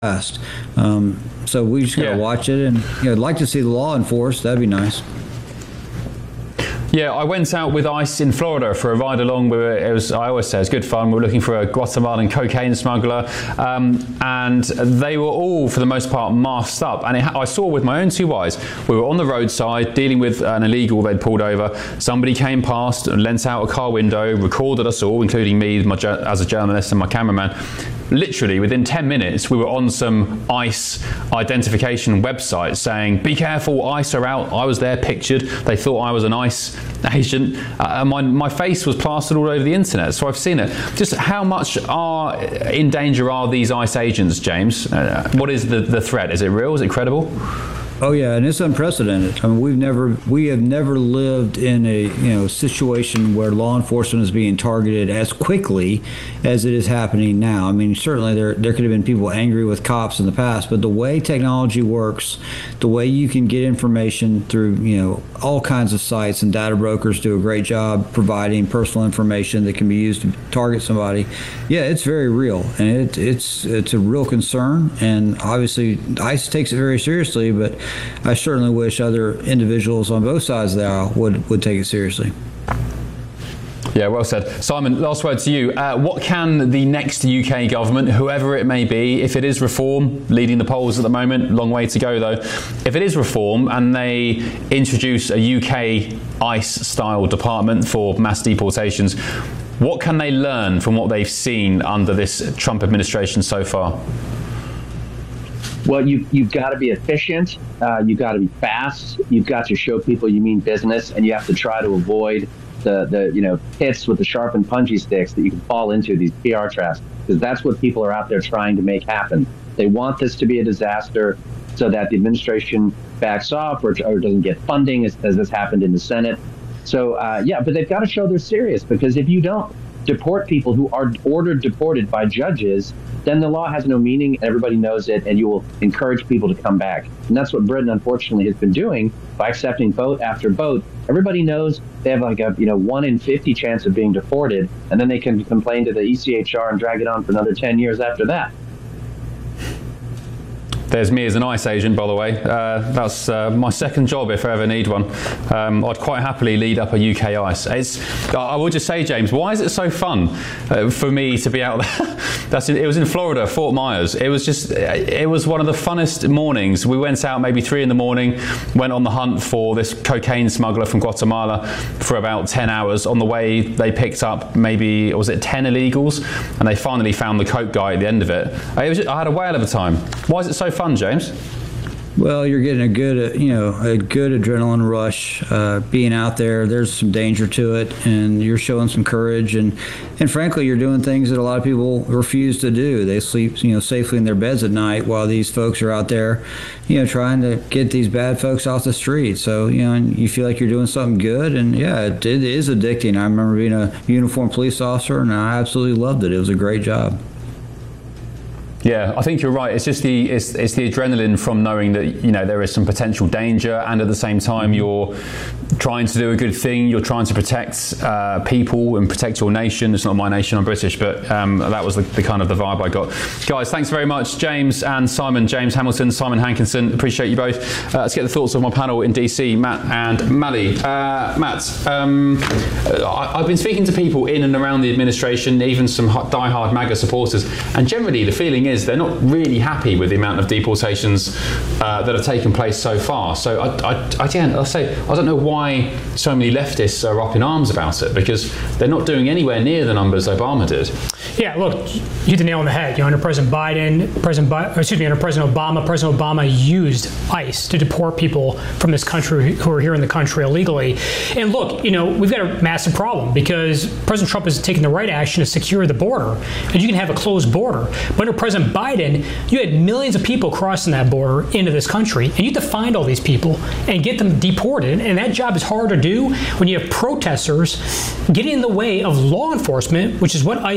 past. So we just got to watch it, and I'd like to see the law enforced. That'd be nice. Yeah, I went out with ICE in Florida for a ride along. I always say it's good fun. We were looking for a Guatemalan cocaine smuggler, and they were all, for the most part, masked up. And I saw with my own two eyes, we were on the roadside dealing with an illegal they'd pulled over. Somebody came past and leant out a car window, recorded us all, including me as a journalist and my cameraman. Literally within 10 minutes, we were on some ICE identification website saying, be careful, ICE are out. I was there pictured. They thought I was an ICE agent. My face was plastered all over the internet, so I've seen it. Just how much in danger are these ICE agents, James? What is the threat? Is it real? Is it credible? Oh yeah, and it's unprecedented. I mean, we have never lived in a situation where law enforcement is being targeted as quickly as it is happening now. I mean, certainly there could have been people angry with cops in the past, but the way technology works, the way you can get information through all kinds of sites, and data brokers do a great job providing personal information that can be used to target somebody. Yeah, it's very real, and it's a real concern. And obviously, ICE takes it very seriously, but I certainly wish other individuals on both sides of the aisle would take it seriously. Yeah, well said. Simon, last word to you. What can the next UK government, whoever it may be, if it is reform, leading the polls at the moment, long way to go though, if it is reform and they introduce a UK ICE-style department for mass deportations, what can they learn from what they've seen under this Trump administration so far? Well, you've got to be efficient. You've got to be fast. You've got to show people you mean business, and you have to try to avoid the pits with the sharp and punchy sticks that you can fall into, these PR traps, because that's what people are out there trying to make happen. They want this to be a disaster so that the administration backs off or doesn't get funding, as this happened in the Senate. So, but they've got to show they're serious, because if you don't deport people who are ordered deported by judges, then the law has no meaning, everybody knows it, and you will encourage people to come back. And that's what Britain, unfortunately, has been doing by accepting vote after vote. Everybody knows they have like a 1 in 50 chance of being deported, and then they can complain to the ECHR and drag it on for another 10 years after that. There's me as an ICE agent, by the way. That's my second job if I ever need one. I'd quite happily lead up a UK ICE. I will just say, James, why is it so fun for me to be out there? It was in Florida, Fort Myers. It was one of the funnest mornings. We went out maybe 3 a.m, went on the hunt for this cocaine smuggler from Guatemala for about 10 hours. On the way, they picked up maybe, was it 10 illegals? And they finally found the coke guy at the end of it. I had a whale of a time. Why is it so fun, James? Well, you're getting a good adrenaline rush being out there. There's some danger to it, and you're showing some courage, and frankly, you're doing things that a lot of people refuse to do. They sleep, safely in their beds at night while these folks are out there, trying to get these bad folks off the street. So, and you feel like you're doing something good, and yeah, it is addicting. I remember being a uniformed police officer, and I absolutely loved it. It was a great job. Yeah, I think you're right. It's just the adrenaline from knowing that there is some potential danger, and at the same time you're trying to do a good thing. You're trying to protect people and protect your nation. It's not my nation. I'm British, but that was the kind of the vibe I got. Guys, thanks very much, James and Simon. James Hamilton, Simon Hankinson. Appreciate you both. Let's get the thoughts of my panel in DC, Matt and Maddie. Matt, I've been speaking to people in and around the administration, even some die-hard MAGA supporters, and generally the feeling is they're not really happy with the amount of deportations that have taken place so far. So I don't know why so many leftists are up in arms about it, because they're not doing anywhere near the numbers Obama did. Yeah, look, you hit the nail on the head. Under President Obama, President Obama used ICE to deport people from this country who are here in the country illegally. And look, we've got a massive problem, because President Trump has taken the right action to secure the border, and you can have a closed border. But under President Biden, you had millions of people crossing that border into this country, and you have to find all these people and get them deported. And that job is hard to do when you have protesters getting in the way of law enforcement, which is what ICE is,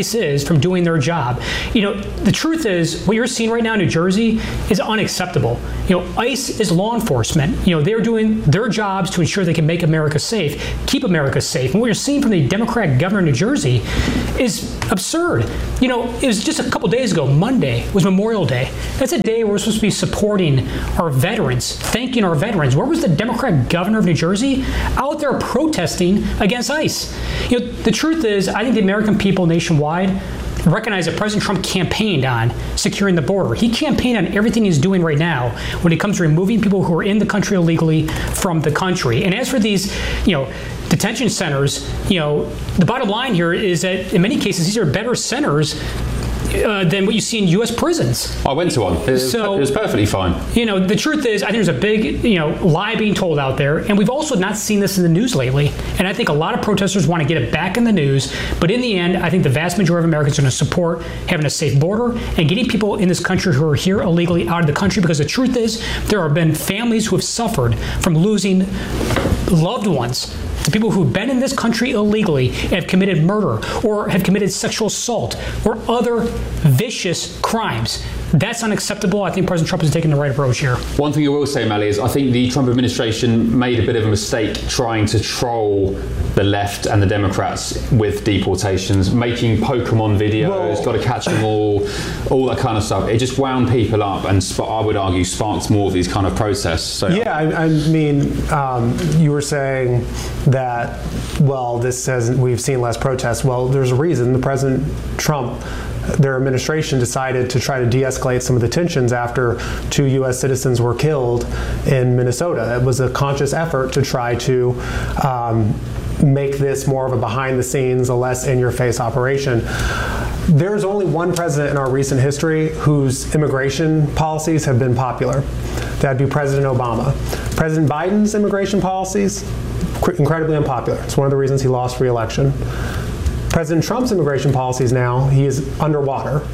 from doing their job. The truth is, what you're seeing right now in New Jersey is unacceptable. ICE is law enforcement. They're doing their jobs to ensure they can make America safe, keep America safe. And what you're seeing from the Democrat governor of New Jersey is absurd. It was just a couple days ago, Monday was Memorial Day. That's a day we're supposed to be supporting our veterans, thanking our veterans. Where was the Democrat governor of New Jersey? Out there protesting against ICE. The truth is, I think the American people nationwide recognize that President Trump campaigned on securing the border. He campaigned on everything he's doing right now when it comes to removing people who are in the country illegally from the country. And as for these, detention centers, the bottom line here is that in many cases, these are better centers than what you see in U.S. prisons. I went to one. It was perfectly fine. The truth is, I think there's a big, lie being told out there, and we've also not seen this in the news lately. And I think a lot of protesters want to get it back in the news, but in the end, I think the vast majority of Americans are going to support having a safe border and getting people in this country who are here illegally out of the country, because the truth is, there have been families who have suffered from losing loved ones to people who've been in this country illegally and have committed murder or have committed sexual assault or other vicious crimes. That's unacceptable. I think President Trump is taking the right approach here. One thing I will say, Melly, is I think the Trump administration made a bit of a mistake trying to troll the left and the Democrats with deportations, making Pokemon videos, got to catch them all that kind of stuff. It just wound people up and I would argue sparked more of these kind of protests. So yeah, I mean, you were saying that, this says we've seen less protests. Well, there's a reason. The President Trump, their administration decided to try to de-escalate some of the tensions after 2 U.S. citizens were killed in Minnesota. It was a conscious effort to try to make this more of a behind-the-scenes, a less in-your-face operation. There's only one president in our recent history whose immigration policies have been popular. That'd be President Obama. President Biden's immigration policies, incredibly unpopular. It's one of the reasons he lost re-election. President Trump's immigration policies now, he is underwater.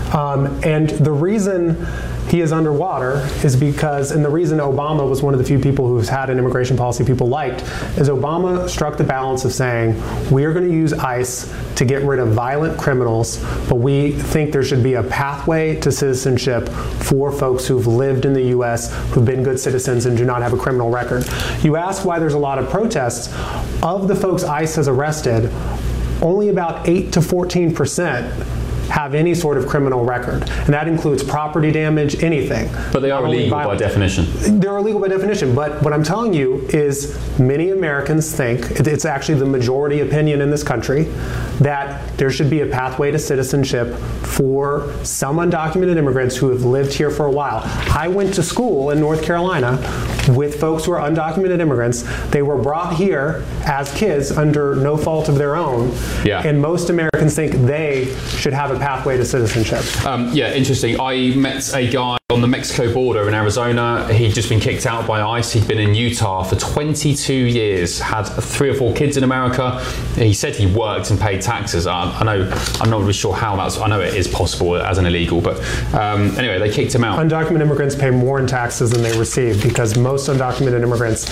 And the reason he is underwater is because, and the reason Obama was one of the few people who's had an immigration policy people liked, is Obama struck the balance of saying, we are going to use ICE to get rid of violent criminals, but we think there should be a pathway to citizenship for folks who've lived in the U.S., who've been good citizens and do not have a criminal record. You ask why there's a lot of protests. Of the folks ICE has arrested, only about 8 to 14% have any sort of criminal record. And that includes property damage, anything. But they are illegal by definition. They're illegal by definition. But what I'm telling you is many Americans think, it's actually the majority opinion in this country, that there should be a pathway to citizenship for some undocumented immigrants who have lived here for a while. I went to school in North Carolina with folks who are undocumented immigrants. They were brought here as kids under no fault of their own. Yeah. And most Americans think they should have a pathway to citizenship. Yeah, interesting. I met a guy on the Mexico border in Arizona. He'd just been kicked out by ICE. He'd been in Utah for 22 years, had 3 or 4 kids in America. He said he worked and paid taxes. I'm not really sure how that's, I know it is possible as an illegal, but anyway, they kicked him out. Undocumented immigrants pay more in taxes than they receive because most undocumented immigrants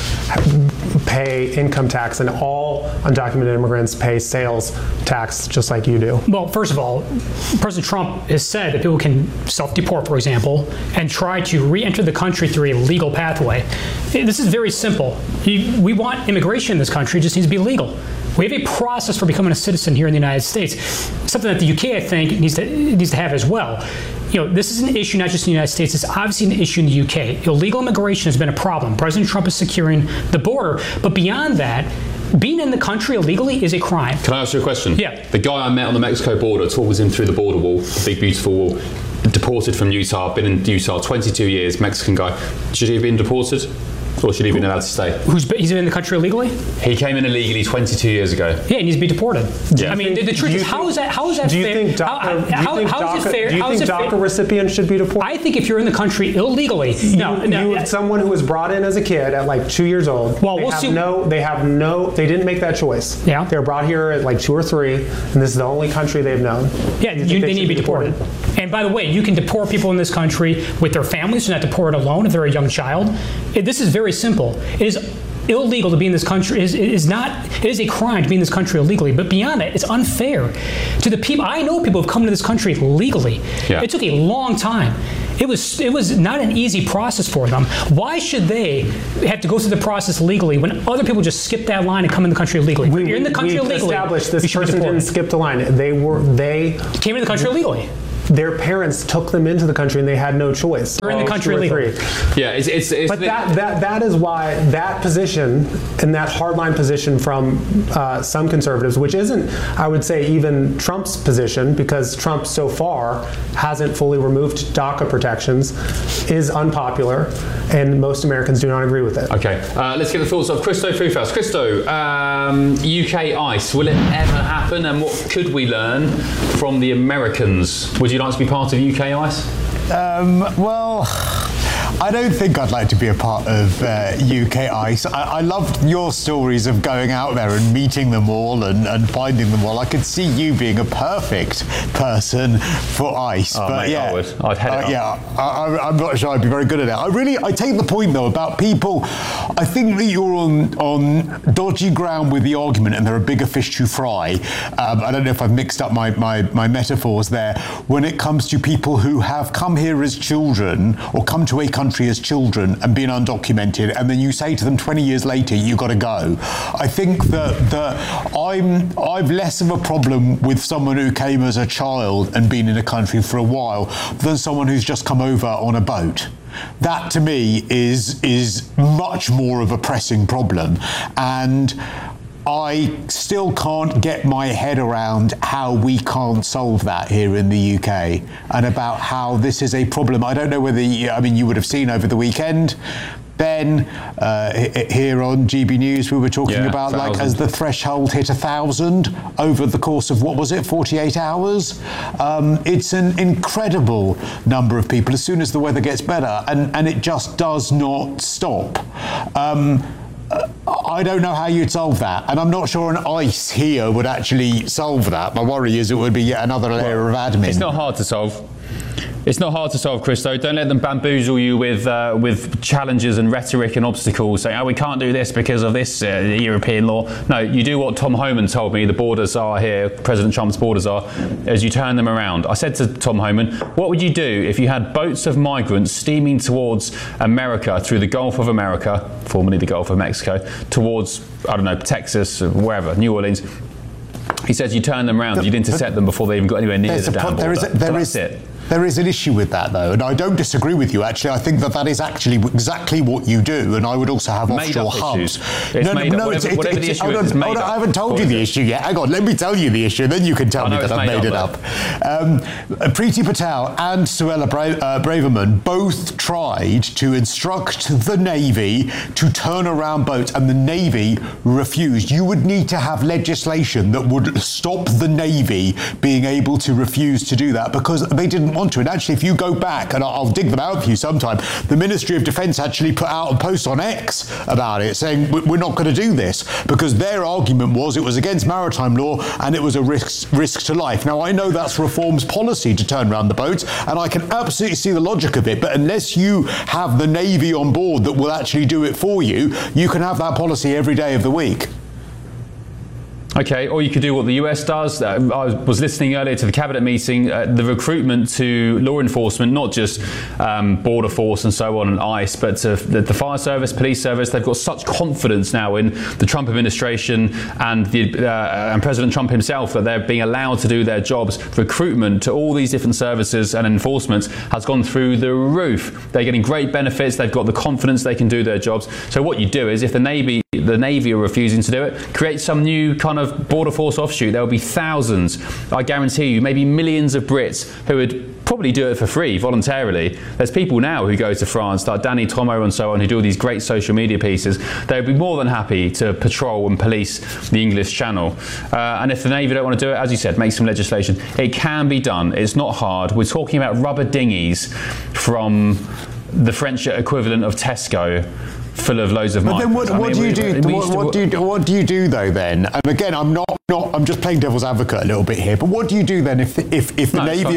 pay income tax, and all undocumented immigrants pay sales tax just like you do. Well, first of all, President Trump has said that people can self-deport, for example, and try to re-enter the country through a legal pathway. This is very simple. We want immigration in this country, it just needs to be legal. We have a process for becoming a citizen here in the United States, something that the UK, I think, needs to have as well. This is an issue not just in the United States, it's obviously an issue in the UK. Illegal immigration has been a problem. President Trump is securing the border, but beyond that, being in the country illegally is a crime. Can I ask you a question? Yeah. The guy I met on the Mexico border, talked him through the border wall, the big beautiful wall, deported from Utah, been in Utah 22 years, Mexican guy. Should he have been deported? Or should he have been allowed to stay? He's been in the country illegally? He came in illegally 22 years ago. Yeah, he needs to be deported. Yeah. I mean, the truth is, how is that fair? Do you think DACA recipients should be deported? I think if you're in the country illegally, someone who was brought in as a kid at like 2 years old. Well, they didn't make that choice. Yeah. They were brought here at like 2 or 3, and this is the only country they've known. Yeah, they need to be deported. And by the way, you can deport people in this country with their families. They're not deported alone if they're a young child. This is very simple. It is illegal to be in this country. It is a crime to be in this country illegally. But beyond that, it's unfair to the people. I know people who have come to this country legally. Yeah. It took a long time. It was not an easy process for them. Why should they have to go through the process legally when other people just skip that line and come in the country illegally? When you're in the country We've illegally, established you this should be person deported. didn't skip the line. They Came in the country illegally. Their parents took them into the country and they had no choice. They're in the country Two or illegally. three. Yeah, it's But that is why that position and that hardline position from some conservatives, which isn't, I would say, even Trump's position, because Trump so far hasn't fully removed DACA protections, is unpopular, and most Americans do not agree with it. Okay, let's get the thoughts of Christo Fufas. Christo, UK ICE, will it ever happen, and what could we learn from the Americans? Would you like to be part of UK ICE? Well, I don't think I'd like to be a part of UK ICE. I loved your stories of going out there and meeting them all and finding them all. I could see you being a perfect person for ICE. Oh, but mate, yeah, I would. I'd head it up. Yeah, I'm not sure I'd be very good at it. I take the point though about people. I think that you're on dodgy ground with the argument, and there are bigger fish to fry. I don't know if I've mixed up my metaphors there. When it comes to people who have come here as children or come to a country as children and been undocumented, and then you say to them 20 years later, you got to go. I think that I've less of a problem with someone who came as a child and been in a country for a while than someone who's just come over on a boat. That to me is much more of a pressing problem, and I still can't get my head around how we can't solve that here in the UK, and about how this is a problem. I don't know whether you would have seen over the weekend, Ben, here on GB News, we were talking about 1,000. like as the threshold hit 1,000 over the course of, 48 hours? It's an incredible number of people as soon as the weather gets better, and it just does not stop. I don't know how you'd solve that, and I'm not sure an ICE here would actually solve that. My worry is it would be yet another layer of admin. It's not hard to solve. It's not hard to solve, Christo. Don't let them bamboozle you with challenges and rhetoric and obstacles, saying, oh, we can't do this because of this European law. No, you do what Tom Homan told me the borders are here, President Trump's borders are, as you turn them around. I said to Tom Homan, what would you do if you had boats of migrants steaming towards America through the Gulf of America, formerly the Gulf of Mexico, towards, I don't know, Texas, or wherever, New Orleans? He says you turn them around, you'd intercept them before they even got anywhere near the damn border. That's it. There is an issue with that, though, and I don't disagree with you, actually. I think that is actually exactly what you do, and I would also have offshore hubs. Whatever the issue is, it's made up. I haven't told you the issue yet. Hang on, let me tell you the issue, then you can tell me that I've made it up. Priti Patel and Suella Braverman both tried to instruct the Navy to turn around boats, and the Navy refused. You would need to have legislation that would stop the Navy being able to refuse to do that, because they didn't want to. And actually, if you go back, and I'll dig them out for you sometime, the Ministry of Defence actually put out a post on X about it, saying we're not going to do this, because their argument was it was against maritime law and it was a risk to life. Now, I know that's Reform's policy to turn around the boats, and I can absolutely see the logic of it, but unless you have the Navy on board that will actually do it for you, you can have that policy every day of the week. Okay, or you could do what the US does. I was listening earlier to the cabinet meeting, the recruitment to law enforcement, not just border force and so on and ICE, but to the fire service, police service. They've got such confidence now in the Trump administration and President Trump himself that they're being allowed to do their jobs. Recruitment to all these different services and enforcements has gone through the roof. They're getting great benefits. They've got the confidence they can do their jobs. So what you do is, if the Navy are refusing to do it, create some new kind of border force offshoot. There will be thousands, I guarantee you, maybe millions of Brits who would probably do it for free, voluntarily. There's people now who go to France, like Danny Tomo and so on, who do all these great social media pieces. They would be more than happy to patrol and police the English Channel. And if the Navy don't want to do it, as you said, make some legislation. It can be done. It's not hard. We're talking about rubber dinghies from the French equivalent of Tesco, full of loads of migrants. But then what do you do though then? And again, I'm just playing devil's advocate a little bit here. But what do you do then if the Navy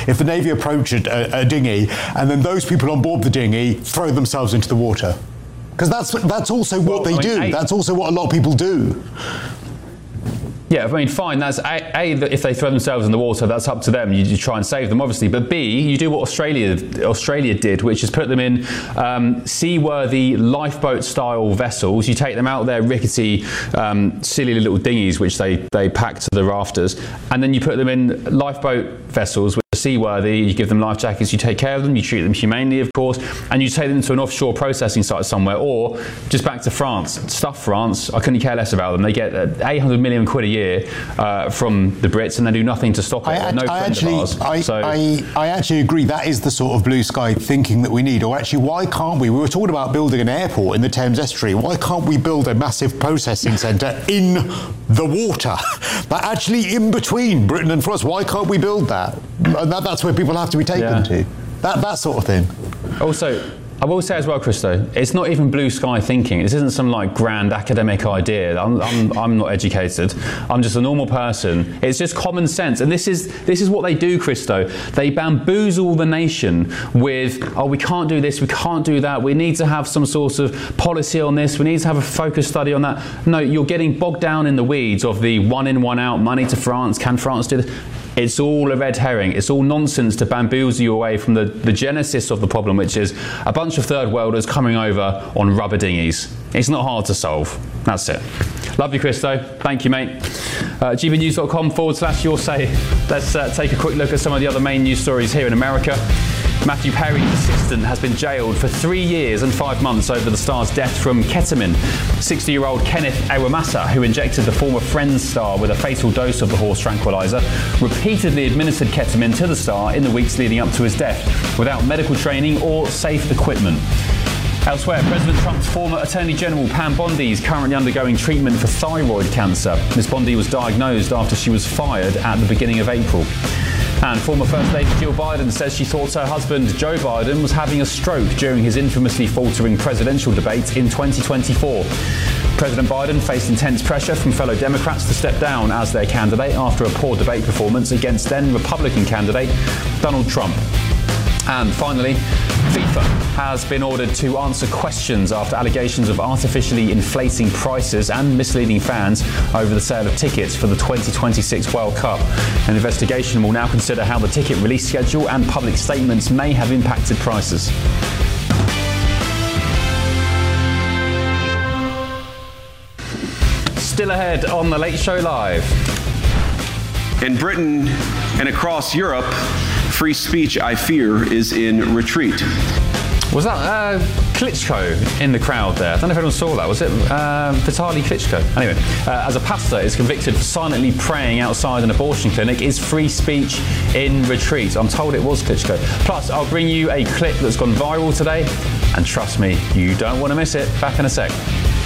approach a dinghy, and then those people on board the dinghy throw themselves into the water? Because that's also what they do. That's also what a lot of people do. Yeah, I mean, fine. That's A, if they throw themselves in the water, that's up to them. You try and save them, obviously. But B, you do what Australia did, which is put them in seaworthy lifeboat-style vessels. You take them out of their rickety, silly little dinghies, which they pack to the rafters, and then you put them in lifeboat vessels, which are seaworthy. You give them life jackets. You take care of them. You treat them humanely, of course, and you take them to an offshore processing site somewhere, or just back to France. Stuff France. I couldn't care less about them. They get 800 million quid a year from the Brits, and they do nothing to stop it. I actually agree. That is the sort of blue sky thinking that we need. Or actually, why can't we? We were talking about building an airport in the Thames Estuary. Why can't we build a massive processing centre in the water, but actually in between Britain and France? Why can't we build that? And that's where people have to be taken to. That sort of thing. Also, I will say as well, Christo, it's not even blue sky thinking. This isn't some like grand academic idea. I'm not educated. I'm just a normal person. It's just common sense. And this is what they do, Christo. They bamboozle the nation with, oh, we can't do this, we can't do that. We need to have some sort of policy on this. We need to have a focus study on that. No, you're getting bogged down in the weeds of the one in, one out, money to France. Can France do this? It's all a red herring. It's all nonsense to bamboozle you away from the genesis of the problem, which is a bunch of third worlders coming over on rubber dinghies. It's not hard to solve. That's it. Love you, Christo. Thank you, mate. gbnews.com/your say. Let's take a quick look at some of the other main news stories here in America. Matthew Perry's assistant has been jailed for 3 years and 5 months over the star's death from ketamine. 60-year-old Kenneth Awamasa, who injected the former Friends star with a fatal dose of the horse tranquilizer, repeatedly administered ketamine to the star in the weeks leading up to his death without medical training or safe equipment. Elsewhere, President Trump's former Attorney General Pam Bondi is currently undergoing treatment for thyroid cancer. Ms. Bondi was diagnosed after she was fired at the beginning of April. And former First Lady Jill Biden says she thought her husband Joe Biden was having a stroke during his infamously faltering presidential debate in 2024. President Biden faced intense pressure from fellow Democrats to step down as their candidate after a poor debate performance against then Republican candidate Donald Trump. And finally, FIFA has been ordered to answer questions after allegations of artificially inflating prices and misleading fans over the sale of tickets for the 2026 World Cup. An investigation will now consider how the ticket release schedule and public statements may have impacted prices. Still ahead on The Late Show Live. In Britain and across Europe, free speech, I fear, is in retreat. Was that Klitschko in the crowd there? I don't know if anyone saw that. Was it Vitaly Klitschko? Anyway, as a pastor is convicted for silently praying outside an abortion clinic, is free speech in retreat? I'm told it was Klitschko. Plus, I'll bring you a clip that's gone viral today, and trust me, you don't want to miss it. Back in a sec.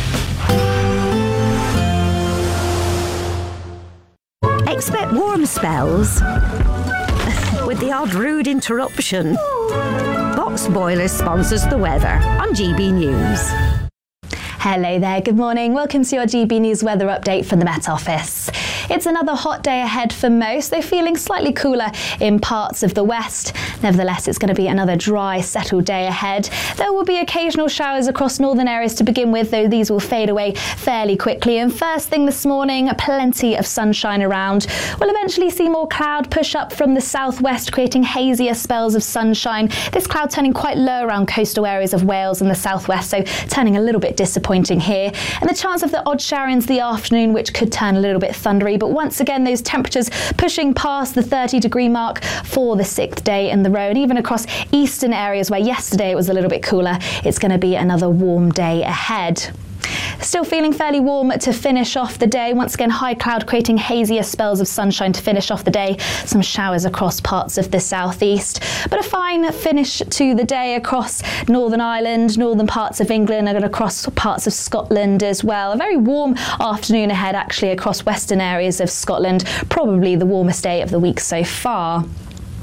Expect warm spells with the odd rude interruption. Box Boilers sponsors the weather on GB News. Hello there, good morning. Welcome to your GB News weather update from the Met Office. It's another hot day ahead for most, though feeling slightly cooler in parts of the west. Nevertheless, it's going to be another dry, settled day ahead. There will be occasional showers across northern areas to begin with, though these will fade away fairly quickly. And first thing this morning, plenty of sunshine around. We'll eventually see more cloud push up from the southwest, creating hazier spells of sunshine. This cloud turning quite low around coastal areas of Wales and the southwest, so turning a little bit disappointing here. And the chance of the odd shower into the afternoon, which could turn a little bit thundery. But once again, those temperatures pushing past the 30-degree mark for the 6th day in the row. And even across eastern areas where yesterday it was a little bit cooler, it's going to be another warm day ahead. Still feeling fairly warm to finish off the day. Once again, high cloud creating hazier spells of sunshine to finish off the day. Some showers across parts of the southeast. But a fine finish to the day across Northern Ireland, northern parts of England, and across parts of Scotland as well. A very warm afternoon ahead actually across western areas of Scotland. Probably the warmest day of the week so far.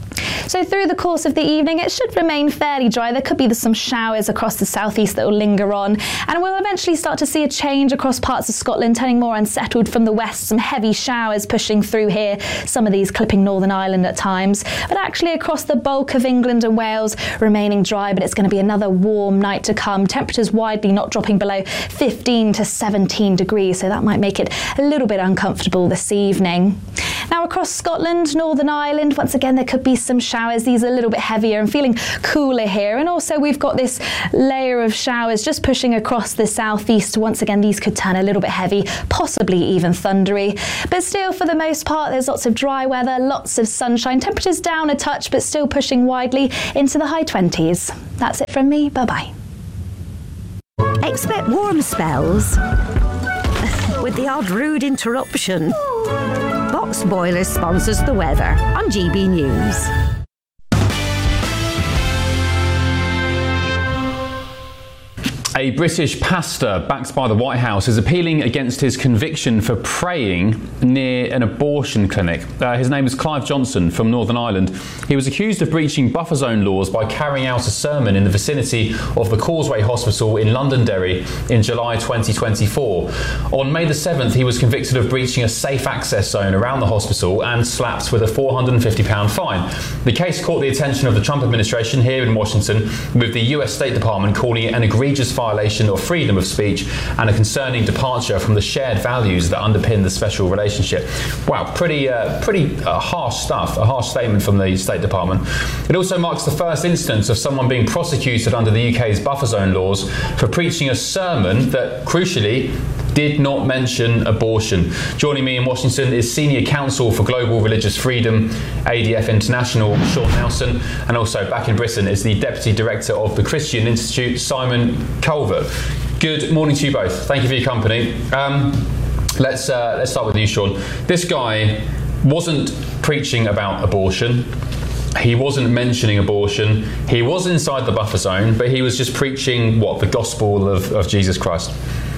So through the course of the evening, it should remain fairly dry. There could be some showers across the southeast that will linger on, and we'll eventually start to see a change across parts of Scotland, turning more unsettled from the west. Some heavy showers pushing through here, some of these clipping Northern Ireland at times, but actually across the bulk of England and Wales remaining dry. But it's going to be another warm night to come. Temperatures widely not dropping below 15 to 17 degrees, so that might make it a little bit uncomfortable this evening. Now across Scotland, Northern Ireland, once again there could be some showers. These are a little bit heavier and feeling cooler here, and also we've got this layer of showers just pushing across the southeast. Once again, these could turn a little bit heavy, possibly even thundery, but still for the most part there's lots of dry weather, lots of sunshine, temperatures down a touch but still pushing widely into the high 20s. That's it from me. Bye-bye. Expect warm spells with the odd rude interruption. Box Boilers sponsors the weather on GB News. A British pastor backed by the White House is appealing against his conviction for praying near an abortion clinic. His name is Clive Johnson from Northern Ireland. He was accused of breaching buffer zone laws by carrying out a sermon in the vicinity of the Causeway Hospital in Londonderry in July 2024. On May the 7th, he was convicted of breaching a safe access zone around the hospital and slapped with a £450 fine. The case caught the attention of the Trump administration here in Washington, with the US State Department calling it an egregious violation of freedom of speech and a concerning departure from the shared values that underpin the special relationship. Wow, pretty harsh stuff, a harsh statement from the State Department. It also marks the first instance of someone being prosecuted under the UK's buffer zone laws for preaching a sermon that, crucially, did not mention abortion. Joining me in Washington is Senior Counsel for Global Religious Freedom, ADF International, Sean Nelson, and also back in Britain is the Deputy Director of the Christian Institute, Simon Culver. Good morning to you both. Thank you for your company. Let's start with you, Sean. This guy wasn't preaching about abortion. He wasn't mentioning abortion. He was inside the buffer zone, but he was just preaching, the gospel of Jesus Christ.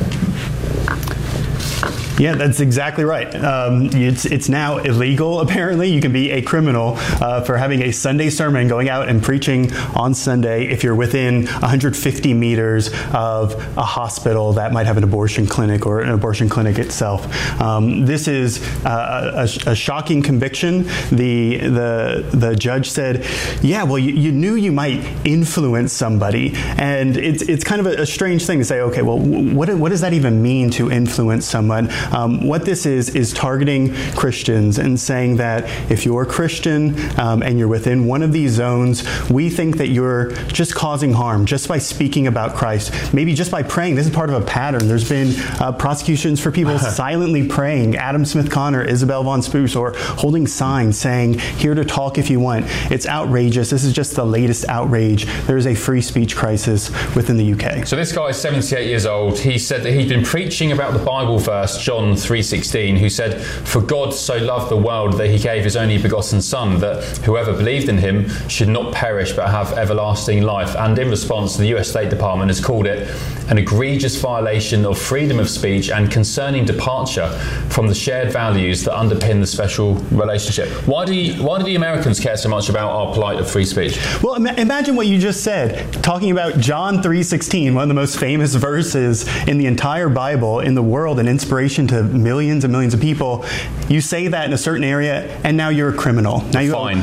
Yeah, that's exactly right. It's now illegal, apparently. You can be a criminal for having a Sunday sermon, going out and preaching on Sunday if you're within 150 meters of a hospital that might have an abortion clinic or an abortion clinic itself. This is a shocking conviction. The judge said, yeah, well, you knew you might influence somebody. And it's kind of a strange thing to say, okay, well, what does that even mean, to influence someone? What this is targeting Christians and saying that if you're a Christian and you're within one of these zones, we think that you're just causing harm just by speaking about Christ, maybe just by praying. This is part of a pattern. There's been prosecutions for people silently praying, Adam Smith Connor, Isabel von Spoos, or holding signs saying, here to talk if you want. It's outrageous. This is just the latest outrage. There is a free speech crisis within the UK. So this guy is 78 years old. He said that he'd been preaching about the Bible verse, John 3:16, who said, "For God so loved the world that he gave his only begotten Son, that whoever believed in him should not perish but have everlasting life." And in response, the US State Department has called it an egregious violation of freedom of speech and concerning departure from the shared values that underpin the special relationship. Why do the Americans care so much about our plight of free speech? Well, imagine what you just said, talking about John 3:16, one of the most famous verses in the entire Bible, in the world, an inspiration to millions and millions of people. You say that in a certain area, and now you're a criminal. Now you're fined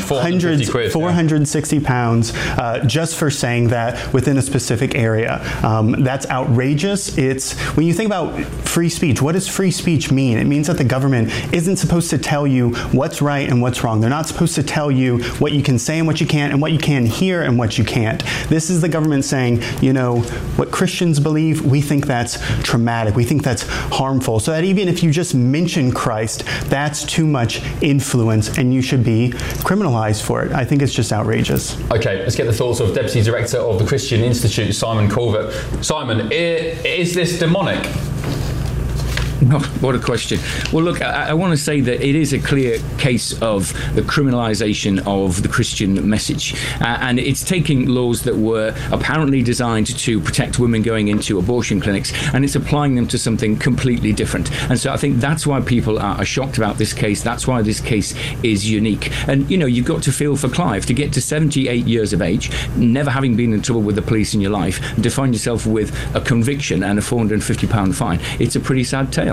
£460 just for saying that within a specific area. That's outrageous. It's when you think about free speech. What does free speech mean? It means that the government isn't supposed to tell you what's right and what's wrong. They're not supposed to tell you what you can say and what you can't, and what you can hear and what you can't. This is the government saying, what Christians believe, we think that's traumatic. We think that's harmful. So that even if you just mention Christ, that's too much influence and you should be criminalized for it. I think it's just outrageous. Okay, let's get the thoughts of Deputy Director of the Christian Institute, Simon Culver. Simon, is this demonic? Oh, what a question. Well, look, I want to say that it is a clear case of the criminalization of the Christian message. And it's taking laws that were apparently designed to protect women going into abortion clinics, and it's applying them to something completely different. And so I think that's why people are shocked about this case. That's why this case is unique. And, you know, you've got to feel for Clive to get to 78 years of age, never having been in trouble with the police in your life, and to find yourself with a conviction and a £450 fine. It's a pretty sad tale.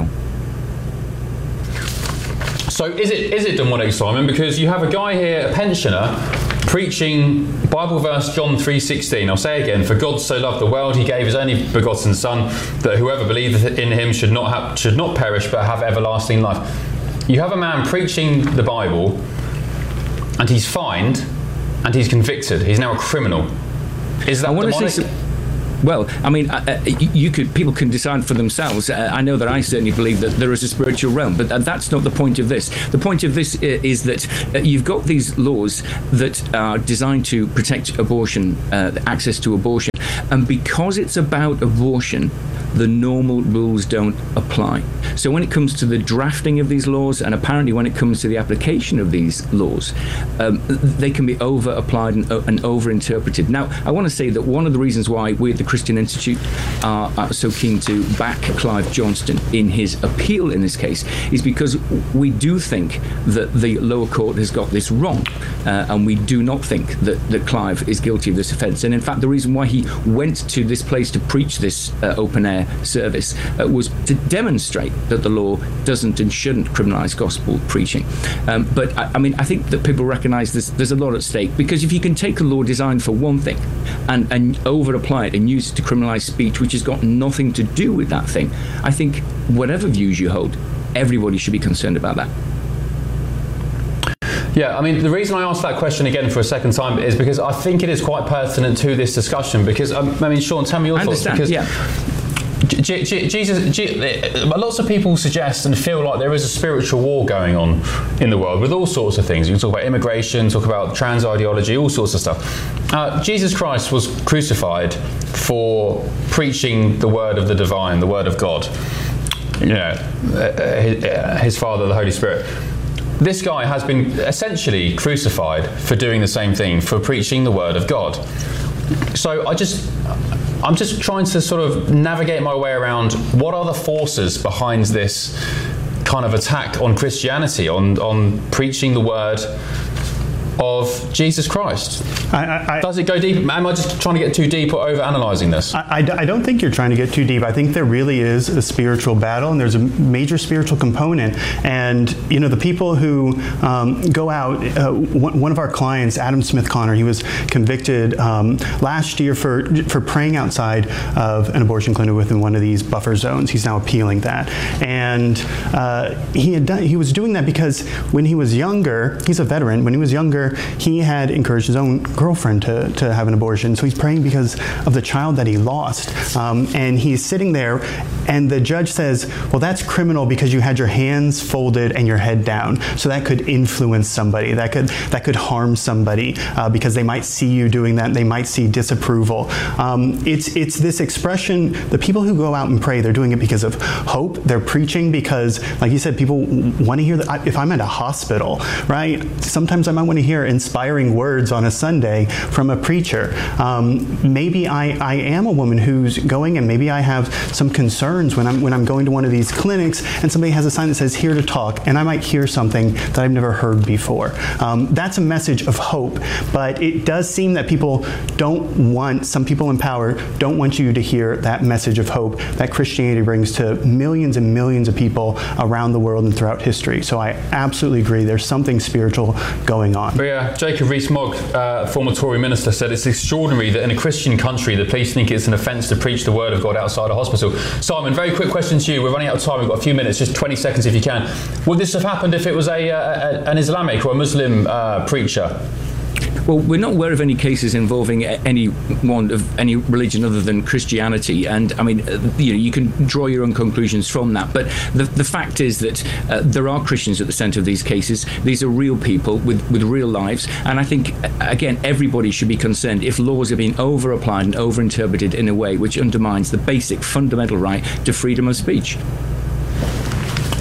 So is it demonic, Simon? Because you have a guy here, a pensioner, preaching Bible verse John 3:16. I'll say again: "For God so loved the world, He gave His only begotten Son, that whoever believeth in Him should not perish, but have everlasting life." You have a man preaching the Bible, and he's fined, and he's convicted. He's now a criminal. Is that demonic? Well, I mean, people can decide for themselves. I know that I certainly believe that there is a spiritual realm, but that's not the point of this. The point of this is that you've got these laws that are designed to protect abortion, access to abortion, and because it's about abortion, the normal rules don't apply. So when it comes to the drafting of these laws, and apparently when it comes to the application of these laws, they can be over-applied and over-interpreted. Now, I want to say that one of the reasons why we at the Christian Institute are so keen to back Clive Johnston in his appeal in this case is because we do think that the lower court has got this wrong, and we do not think that Clive is guilty of this offence. And in fact, the reason why he went to this place to preach this open-air service was to demonstrate that the law doesn't and shouldn't criminalise gospel preaching. But I mean, I think that people recognise there's a lot at stake, because if you can take a law designed for one thing and over-apply it and use it to criminalise speech which has got nothing to do with that thing, I think whatever views you hold, everybody should be concerned about that. Yeah, I mean, the reason I asked that question again for a second time is because I think it is quite pertinent to this discussion. Because, I mean, Sean, tell me your thoughts. Because lots of people suggest and feel like there is a spiritual war going on in the world with all sorts of things. You can talk about immigration, talk about trans ideology, all sorts of stuff. Jesus Christ was crucified for preaching the word of the divine, the word of God. You know, his Father, the Holy Spirit. This guy has been essentially crucified for doing the same thing, for preaching the word of God. So I'm just trying to sort of navigate my way around what are the forces behind this kind of attack on Christianity, on preaching the word of Jesus Christ. Does it go deep? Am I just trying to get too deep or over-analysing this? I don't think you're trying to get too deep. I think there really is a spiritual battle, and there's a major spiritual component. And, you know, the people who go out, one of our clients, Adam Smith Connor, he was convicted last year for praying outside of an abortion clinic within one of these buffer zones. He's now appealing that. And he was doing that because when he was younger, he's a veteran, when he was younger, he had encouraged his own girlfriend to have an abortion. So he's praying because of the child that he lost. And he's sitting there, and the judge says, well, that's criminal because you had your hands folded and your head down. So that could influence somebody. That could harm somebody because they might see you doing that. They might see disapproval. It's this expression, the people who go out and pray, they're doing it because of hope. They're preaching because, like you said, people want to hear that. If I'm at a hospital, right, sometimes I might want to hear inspiring words on a Sunday from a preacher. Maybe I am a woman who's going, and maybe I have some concerns when I'm going to one of these clinics, and somebody has a sign that says "Here to talk," and I might hear something that I've never heard before. That's a message of hope, but it does seem that some people in power don't want you to hear that message of hope that Christianity brings to millions and millions of people around the world and throughout history. So I absolutely agree. There's something spiritual going on. But yeah, Jacob Rees-Mogg, former Tory minister, said it's extraordinary that in a Christian country the police think it's an offence to preach the word of God outside a hospital. Simon, very quick question to you. We're running out of time. We've got a few minutes, just 20 seconds if you can. Would this have happened if it was an Islamic or a Muslim preacher? Well, we're not aware of any cases involving anyone of any religion other than Christianity, and I mean, you can draw your own conclusions from that. But the fact is that there are Christians at the centre of these cases. These are real people with real lives, and I think again everybody should be concerned if laws are being over-applied and over-interpreted in a way which undermines the basic fundamental right to freedom of speech.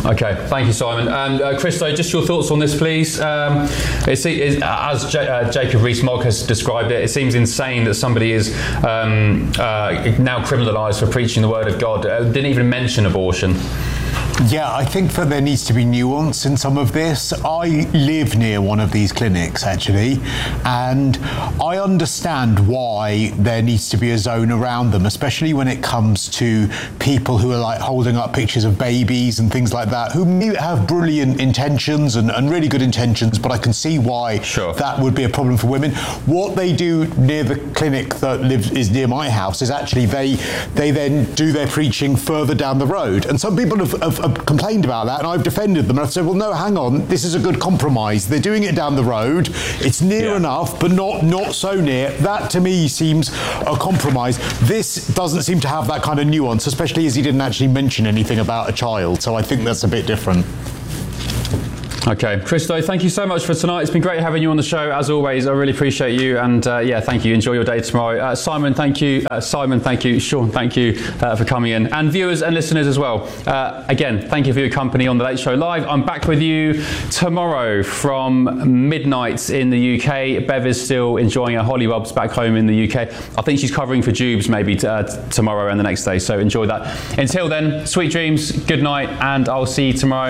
Okay, thank you, Simon. And Christo, just your thoughts on this, please. As Jacob Rees-Mogg has described it, it seems insane that somebody is now criminalised for preaching the word of God. Didn't even mention abortion. Yeah, I think that there needs to be nuance in some of this. I live near one of these clinics, actually, and I understand why there needs to be a zone around them, especially when it comes to people who are like holding up pictures of babies and things like that, who may have brilliant intentions and really good intentions, but I can see why that would be a problem for women. What they do near the clinic that is near my house is actually they then do their preaching further down the road, and some people have complained about that, and I've defended them, and I've said, well, no, hang on, this is a good compromise. They're doing it down the road. It's near enough, but not so near. That, to me, seems a compromise. This doesn't seem to have that kind of nuance, especially as he didn't actually mention anything about a child, so I think that's a bit different. Okay, Christo, thank you so much for tonight. It's been great having you on the show, as always. I really appreciate you, and thank you. Enjoy your day tomorrow. Simon, thank you. Sean, thank you for coming in. And viewers and listeners as well. Again, thank you for your company on The Late Show Live. I'm back with you tomorrow from midnight in the UK. Bev is still enjoying her hollywobs back home in the UK. I think she's covering for Jubes maybe tomorrow and the next day, so enjoy that. Until then, sweet dreams, good night, and I'll see you tomorrow.